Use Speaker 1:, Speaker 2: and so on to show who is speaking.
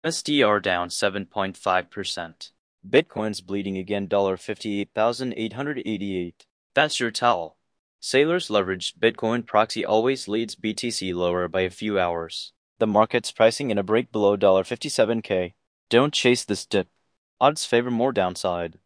Speaker 1: SDR down 7.5%. Bitcoin's bleeding again $58,888. That's your towel. Sailors leveraged Bitcoin proxy always leads BTC lower by a few hours. The market's pricing in a break below $57K. Don't chase this dip. Odds favor more downside.